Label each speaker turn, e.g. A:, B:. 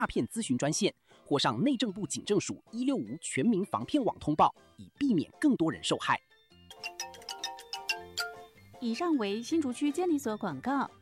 A: 诈骗咨询专线，或上内政部警政署165全民防骗网通报，以避免更多人受害。
B: 以上为新竹区监理所广告。